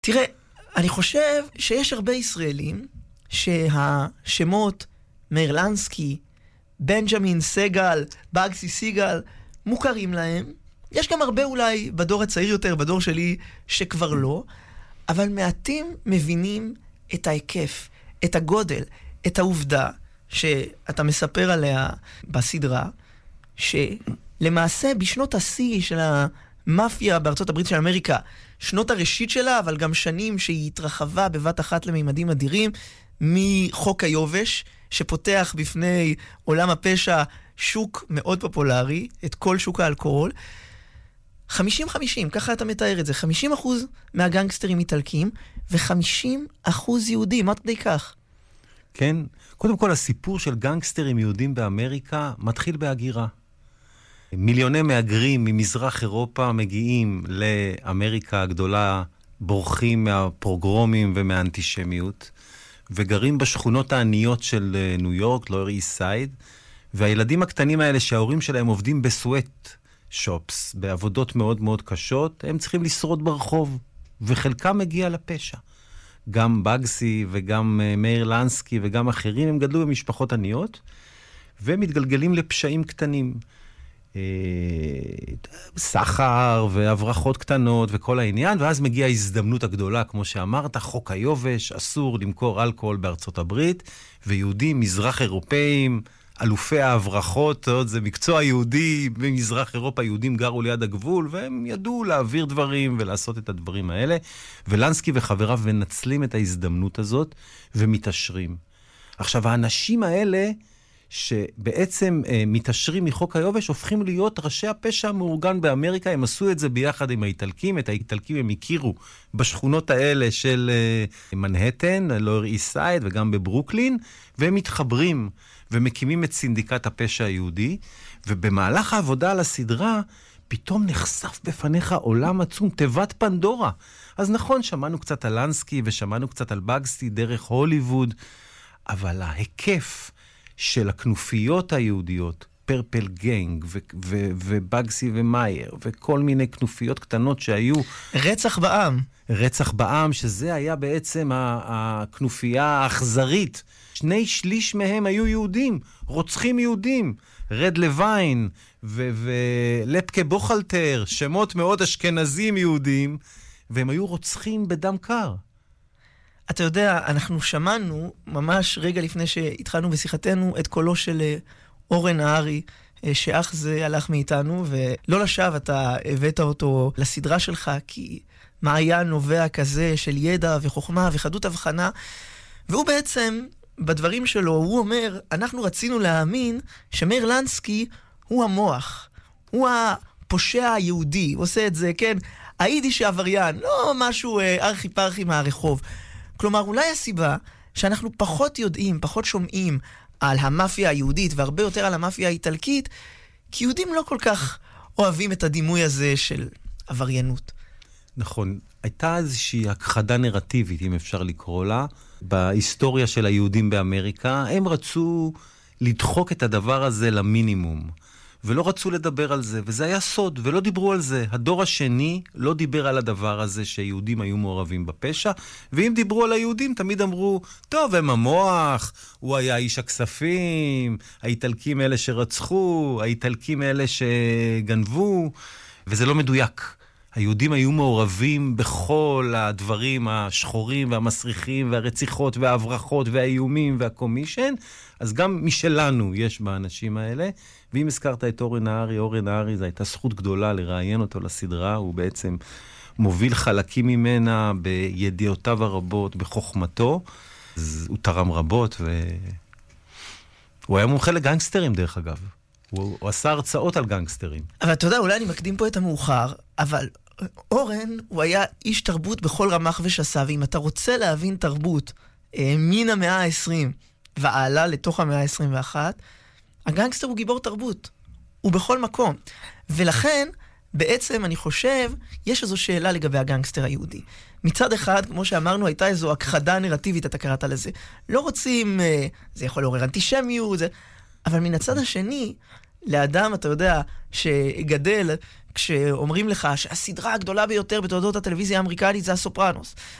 תראה, אני חושב שיש הרבה ישראלים שהשמות מאיר לנסקי, בנג'מין סגל, בגסי סיגל, מוכרים להם. יש גם הרבה אולי בדור הצעיר יותר, בדור שלי, שכבר לא, אבל מעטים מבינים את ההיקף, את הגודל, את העובדה שאתה מספר עליה בסדרה, שלמעשה בשנות השיא של המאפיה בארצות הברית של אמריקה, שנות הראשית שלה, אבל גם שנים שהיא התרחבה בבת אחת לממדים אדירים, מחוק היובש, שפותח בפני עולם הפשע שוק מאוד פופולרי, את כל שוק האלכוהול. 50-50, ככה אתה מתאר את זה. 50% מהגנגסטרים איטלקים, ו50% יהודים, עד כדי כך. כן, קודם כל הסיפור של גנגסטרים יהודים באמריקה מתחיל בהגירה. מיליוני מהגרים ממזרח אירופה מגיעים לאמריקה הגדולה, בורחים מהפרוגרומים ומהאנטישמיות, וגרים בשכונות העניות של ניו יורק, לואר איסט סייד, והילדים הקטנים האלה שההורים שלהם עובדים בסווט שופס, בעבודות מאוד מאוד קשות, הם צריכים לשרוד ברחוב, וחלקם מגיע לפשע. גם בגסי וגם מאיר לנסקי וגם אחרים, הם גדלו במשפחות עניות, ומתגלגלים לפשעים קטנים. סחר והברחות קטנות וכל העניין, ואז מגיעה ההזדמנות הגדולה, כמו שאמרת, חוק היובש, אסור למכור אלכוהול בארצות הברית, ויהודים מזרח אירופאים, אלופי ההברחות, זה מקצוע יהודי, במזרח אירופה יהודים גרו ליד הגבול, והם ידעו להעביר דברים ולעשות את הדברים האלה, ולנסקי וחבריו מנצלים את ההזדמנות הזאת, ומתעשרים. עכשיו, האנשים האלה, שבעצם מתעשרים מחוק היובש, הופכים להיות ראשי הפשע המאורגן באמריקה. הם עשו את זה ביחד עם האיטלקים. את האיטלקים הם הכירו בשכונות האלה של מנהטן, לואר איסט סייד וגם בברוקלין, והם מתחברים ומקימים את סינדיקט הפשע היהודי. ובמהלך העבודה על הסדרה, פתאום נחשף בפניך עולם עצום, תיבת פנדורה. אז נכון, שמענו קצת על לנסקי ושמענו קצת על בגסי דרך הוליווד, אבל ההיקף של הכנופיות היהודיות, פרפל גנג ובגסי ומאייר, וכל מיני כנופיות קטנות שהיו. רצח בעם. רצח בעם, שזה היה בעצם הכנופיה האכזרית. 2/3 מהם היו יהודים, רוצחים יהודים. רד לוין ולפקה בוכלטר, שמות מאוד אשכנזים יהודים, והם היו רוצחים בדם קר. אתה יודע, אנחנו שמענו ממש רגע לפני שהתחלנו בשיחתנו את קולו של אורן נהרי, שאח זה הלך מאיתנו, ולא לשווא אתה הבאת אותו לסדרה שלך, כי מעיין נובע כזה של ידע וחוכמה וחדות הבחנה, והוא בעצם, בדברים שלו, הוא אומר, אנחנו רצינו להאמין שמאיר לנסקי הוא המוח, הוא הפושע היהודי, הוא עושה את זה, כן, היידיש העבריין, לא משהו ארכי פרחי מהרחוב. כלומר, אולי הסיבה שאנחנו פחות יודעים, פחות שומעים על המאפיה היהודית, והרבה יותר על המאפיה האיטלקית, כי יהודים לא כל כך אוהבים את הדימוי הזה של עבריינות. נכון. הייתה איזושהי הכחדה נרטיבית, אם אפשר לקרוא לה, בהיסטוריה של היהודים באמריקה. הם רצו לדחוק את הדבר הזה למינימום, ולא רצו לדבר על זה, וזה היה סוד, ולא דיברו על זה. הדור השני לא דיבר על הדבר הזה שיהודים היו מעורבים בפשע, ואם דיברו על היהודים, תמיד אמרו, טוב, הם המוח, הוא היה איש הכספים, האיטלקים אלה שרצחו, האיטלקים אלה שגנבו, וזה לא מדויק. היהודים היו מעורבים בכל הדברים השחורים והמסריחים והרציחות וההברחות והאיומים והקומישן, אז גם משלנו יש באנשים האלה. ואם הזכרת את אורן נהרי, זו הייתה זכות גדולה לראיין אותו לסדרה, הוא בעצם מוביל חלקים ממנה בידיעותיו הרבות, בחוכמתו, אז הוא תרם רבות, והוא היה מומחה לגנגסטרים דרך אגב. הוא עשה הרצאות על גנגסטרים. אבל אתה יודע, אולי אני מקדים פה את המאוחר, אבל אורן הוא היה איש תרבות בכל רמ"ח ושסה, ואם אתה רוצה להבין תרבות מן המאה ה-20 ועלה לתוך המאה ה-21, הגנגסטר הוא גיבור תרבות. הוא בכל מקום. ולכן, בעצם אני חושב, יש איזו שאלה לגבי הגנגסטר היהודי. מצד אחד, כמו שאמרנו, הייתה איזו הכחדה נרטיבית, אתה קראת לזה. לא רוצים, זה יכול לעורר אנטישמיות, אבל מן הצד השני, לאדם, אתה יודע, שגדל, כשאומרים לך שהסדרה הגדולה ביותר בתולדות הטלוויזיה האמריקנית זה הסופרנוס.